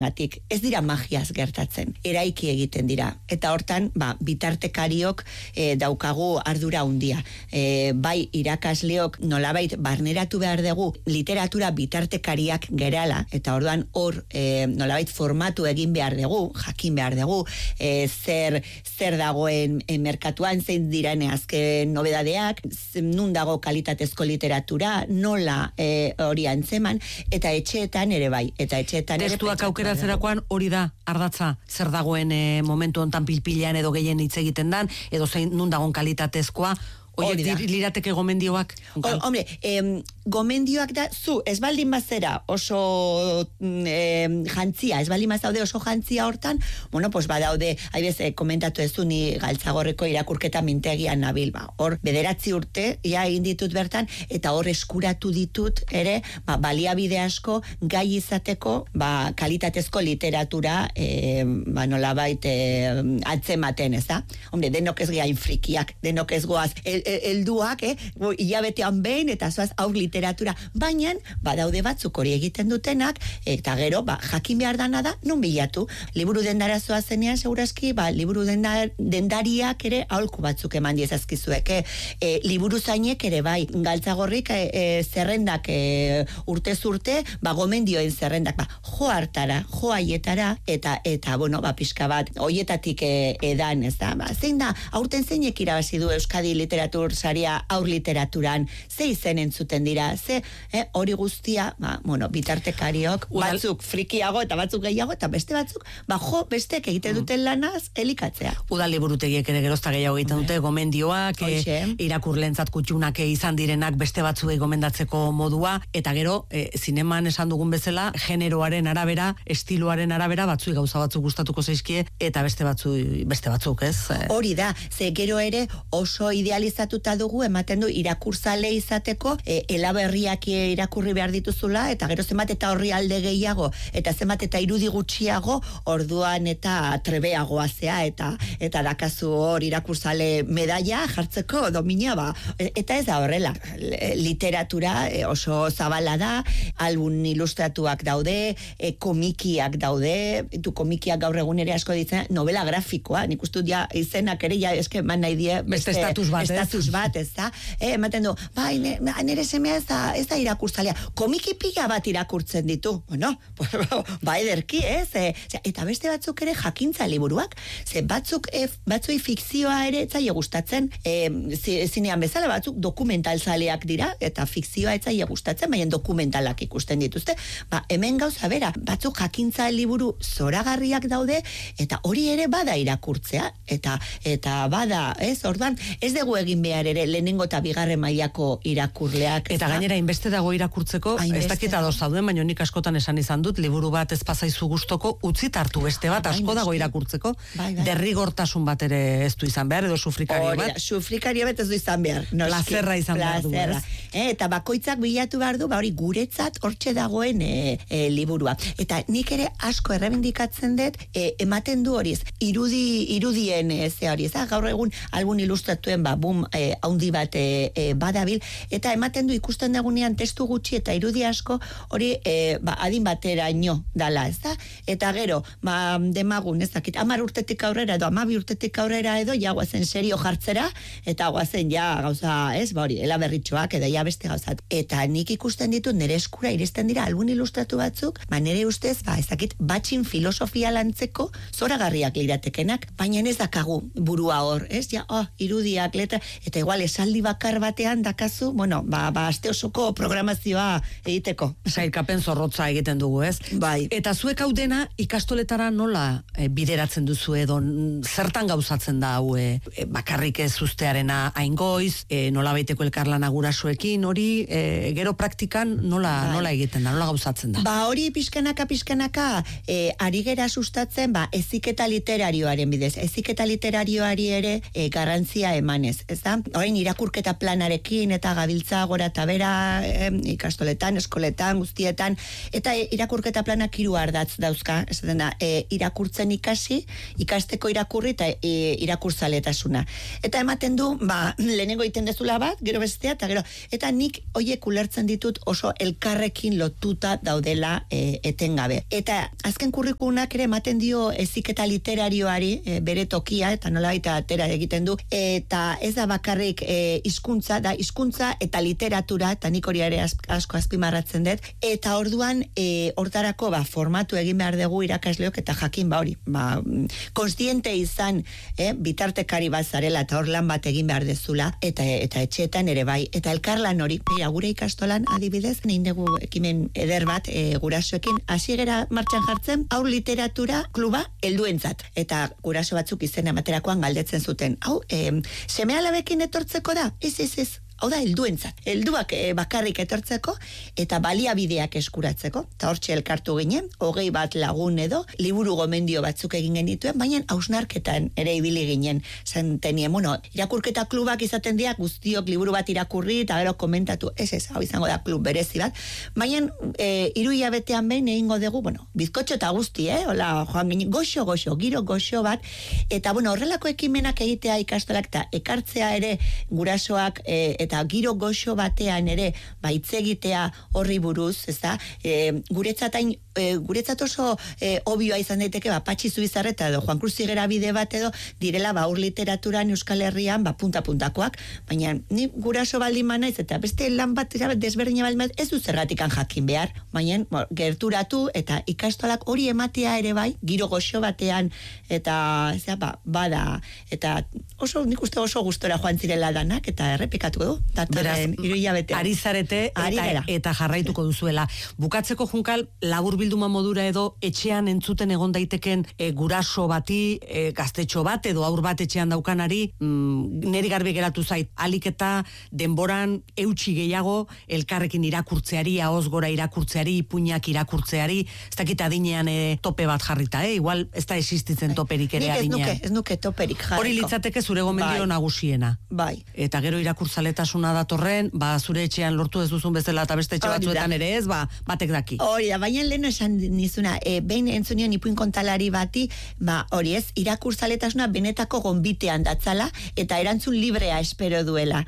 Gatik, ez dira magiaz gertatzen, eraiki egiten dira. Eta hortan, bitartekariok daukagu ardura handia. Bai irakasleok nolabait barneratu behar dugu literatura bitartekariak gerala, eta orduan hor nolabait formatu egin behar dugu, jakin behar dugu, zer dagoen merkatuan, zein dirane azken nobedadeak, nun dago kalitatezko literatura, nola hori antzeman, eta etxeetan ere bai, eta etxeetan ere testuak aukeratzerakoan hori da ardatza, zer dagoen momentu hontan pilpilean edo gehien hitz egiten dan, edo zein nun dagoen kalitatezkoa. Oiek lirateke gomendioak? Hombre, gomendioak da, zu, ez baldin bazera oso jantzia, ez baldin bazaude oso jantzia hortan, pues badaude, haibez, komentatu ez ni Galtzagorreko irakurketa mintegian nabil, hor, 9 urte, egin ditut bertan, eta hor eskuratu ditut, ere, baliabide asko, gai izateko, kalitatezko literatura, nolabait, atzematen, ez da? Hombre, denok ez gehain frikiak, denok ez goaz, helduak, hilabetean behin, eta zoaz aur literatura, baina, badaude batzuk hori egiten dutenak, eta gero, jakin behar dana da, non bilatu. Liburu dendara zoazenean, segurazki, liburu dendariak ere aholku batzuk eman diezazkizuek. Liburu zainek ere bai, Galtzagorrik zerrendak urtez urte, gomendioen zerrendak, jo hartara, jo aietara, eta pixka bat, hoietatik edan, ez da, zein da, aurten zeinek irabazi du Euskadi literatur saria aur literaturan, ze izen entzuten dira, ze hori guztia, bitartekariok, batzuk frikiago eta batzuk gehiago, eta beste batzuk, besteek egiten duten lanaz, elikatzea. Udal liburutegiek ere gerozta gehiago egiten dute, gomendioak, irakurlentzat kutxunak izan direnak beste batzuei gomendatzeko modua, eta gero, zineman esan dugun bezala, generoaren arabera, estiloaren arabera, batzui gauza batzuk gustatuko zaizkie, eta beste batzuk, ez? Hori da, ze gero ere oso idealizatuta dugu, ematen du irakurzale izateko, elaberriak irakurri behar dituzula, eta gero zenbat eta horri alde gehiago, eta zenbat eta irudi gutxiago, orduan eta trebeagoa zea, eta dakazu hor irakurzale medaia jartzeko domina, eta ez da horrela. Literatura oso zabala da, album ilustratuak daude, komikiak daude, komikiak gaur egun ere asko ditzen, novela grafikoa, nik uste ja izenak ere, ja eske man nahi die, beste estatus bat, ez da? Ematen du, nire semea ez da irakurtzalea, komiki pila bat irakurtzen ditu, ederki, ez? Eta beste batzuk ere jakintza liburuak, ze batzui fikzioa ere etzaile gustatzen, zinean bezala batzuk dokumentalzaleak dira, eta fikzioa etzaile gustatzen, baina dokumentalak ikusten dituzte, hemen gauza bera, batzuk jakintza liburu zoragarriak daude, eta hori ere bada irakurtzea, eta bada, ez? Orduan, ez dugu egin behar ere lehenengo eta bigarren mailako irakurleak. Eta gainera, inbeste dago irakurtzeko, ez dakit ados zauden, baina nik askotan esan izan dut, liburu bat ez pasaizu gustoko, utzit hartu beste bat, asko dago irakurtzeko, derrigortasun bat ere ez du izan behar, edo sufrikario bat. Sufrikario bat ez du izan behar. Plazerra izan behar du, ez? Eta bakoitzak bilatu behar du, hori guretzat hortxe dagoen liburua. Eta nik ere asko errebindikatzen dut, ematen du horiz, irudien hori, ez da, gaur egun album ilustratuen boom haundi bat badabil, eta ematen du ikusten dagunean testu gutxi eta irudi asko hori adin bateraino dala, ez da? Eta gero, demagun, ez dakit, 10 urtetik aurrera edo 12 urtetik aurrera edo guazen serio jartzera, eta guazen gauza, ez, hori, elaberritxoak edo beste gauzat. Eta nik ikusten ditut nire eskura iristen dira album ilustratu batzuk, nire ustez, ez dakit, batxin filosofia lantzeko zoragarriak liratekenak, baina ez dakagu burua hor, ez? Irudiak, letra, eta igual esaldi bakar batean dakazu, aste osoko programazioa egiteko. Sailkapen zorrotza egiten dugu, ez? Bai. Eta zuek hau dena ikastoletara nola bideratzen duzu edo zertan gauzatzen da hau bakarrik ez ustearena aingoiz, nola baiteko elkarlana gurasoekin, hori gero praktikan nola egiten da, nola gauzatzen da? Hori pixkanaka ari gera sustatzen, heziketa literarioaren bidez. Heziketa literarioari ere garrantzia emanez, ez da? Orain irakurketa planarekin eta gabiltza gora eta bera ikastoletan, eskoletan, guztietan, eta irakurketa planak 3 ardatz dauzka, ez da, irakurtzen hemen ikasteko irakurri eta irakurzaletasuna. Eta ematen du, lehenengo iten dezula bat, gero bestea, eta nik hoiek ulertzen ditut oso elkarrekin lotuta daudela etengabe. Eta azken kurrikunak ere ematen dio heziketa literarioari bere tokia, eta nolabait atera egiten du, eta ez da bakarrik hizkuntza, da hizkuntza eta literatura, eta nik hori ere asko azpimarratzen dut, eta orduan hortarako formatu egin behar dugu irakasleok eta jakin hori, konstiente izan bitartekari bat zarela eta hor lan bat egin behar dezula, eta etxeetan ere bai, eta elkarlan hori, gure ikastolan adibidez, nahin dugu ekimen eder bat gurasoekin, hasi gera martxan jartzen, haur literatura kluba helduentzat, eta guraso batzuk izena ematerakoan galdetzen zuten, seme alabekin etortzeko da? Ez. Hau da, helduak bakarrik etortzeko eta baliabideak eskuratzeko. Eta hortxe elkartu ginen, 20 bat lagun edo, liburu gomendio batzuk egin genituen, baina hausnarketan ere ibili ginen. Tenien, irakurketa klubak izaten dira, guztiok liburu bat irakurri eta gero komentatu, ez, hau izango da klub berezi bat. Baina, 3 hilabetean behin egingo dugu, bizkotxo eta guzti, hola, joan ginen, goxo, giro goxo bat, eta horrelako ekimenak egitea ikastolak eta ekartzea ere gurasoak eta giro goxo batean ere hitzegitea horri buruz, ezta? Guretzat oso obioa izan daiteke, Patxi Zubizarreta edo Juan Cruz Zigera bide bat edo direla haur literaturan Euskal Herrian punta-puntakoak, baina ni guraso baldin naiz eta beste lan bat desberdina baldin ez du zergatikan jakin behar, baina gerturatu eta ikastolak hori ematea ere bai, giro goxo batean eta bada, eta nik uste oso gustora joan zirela danak eta errepikatu du. Datorren 3 hilabetean. Ari zarete eta jarraituko duzuela. Bukatzeko Junkal, labur bilduma modura edo etxean entzuten egon daiteken guraso bati, gaztetxo bat edo aur bat etxean daukanari, neri garbi geratu zait, alik eta denboran eutxi gehiago elkarrekin irakurtzeari, ahoz gora irakurtzeari, ipuinak irakurtzeari, ez dakit adinean tope bat jarrita, igual ez da existitzen toperik ere adinean. Ez nuke toperik jarriko. Hori litzateke zure gomendio nagusiena. Bai. Eta gero irakurtzaletasuna datorren, zure etxean lortu ez duzun bezala eta beste etxe batzuetan ere ez, batek daki. Hori da, baina lehen esan nizuna, behin entzunion ipuin kontalari bati, hori ez, irakurtzaletasuna benetako gonbitean datzala, eta erantzun librea espero duela.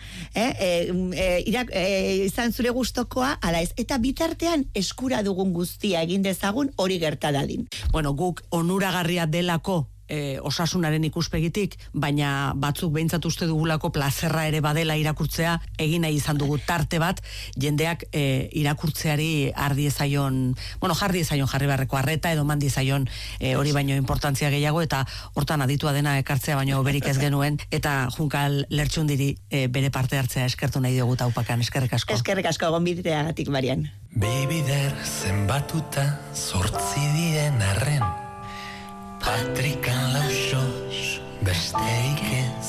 Izan zure gustokoa, ala ez, eta bitartean eskura dugun guztia egin dezagun hori gerta dadin. Guk onuragarria delako osasunaren ikuspegitik, baina batzuk behintzat uste dugulako plazerra ere badela irakurtzea, egin nahi izan dugu tarte bat, jendeak irakurtzeari jarri beharreko arreta edo mandi zaion hori baino importantzia gehiago, eta hortan aditua dena ekartzea baino berik ez genuen, eta Junkal Lertxundiri bere parte hartzea eskertu nahi diogu taupakan, eskerrik asko. Eskerrik asko, gonbiteagatik, Marian. Bibider zenbatuta 8 diren arren, Patrikan lausos besteik ez,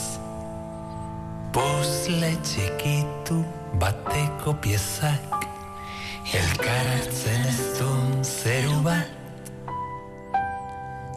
puzle txikitu bateko piezak, elkar hartzen ez duen zeru bat,